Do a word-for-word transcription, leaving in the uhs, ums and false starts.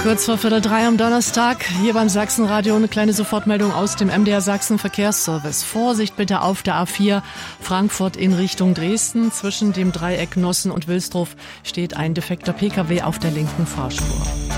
Kurz vor Viertel drei am Donnerstag, hier beim Sachsenradio eine kleine Sofortmeldung aus dem M D R Sachsen Verkehrsservice. Vorsicht bitte auf der A vier Frankfurt in Richtung Dresden. Zwischen dem Dreieck Nossen und Wilsdruf steht ein defekter Pkw auf der linken Fahrspur.